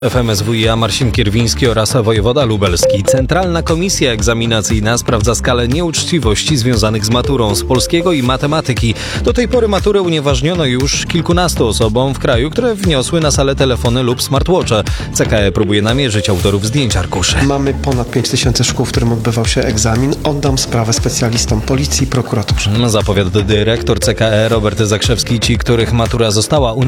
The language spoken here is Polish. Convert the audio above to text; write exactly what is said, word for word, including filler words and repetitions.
F M S W I A Marcin Kierwiński oraz wojewoda lubelski. Centralna Komisja Egzaminacyjna sprawdza skalę nieuczciwości związanych z maturą z polskiego i matematyki. Do tej pory maturę unieważniono już kilkunastu osobom w kraju, które wniosły na salę telefony lub smartwatche. C K E próbuje namierzyć autorów zdjęć arkuszy. Mamy ponad pięć tysięcy szkół, w którym odbywał się egzamin. Oddam sprawę specjalistom policji i prokuraturze. Zapowiada dyrektor C K E Robert Zakrzewski. Ci, których matura została unieważniona,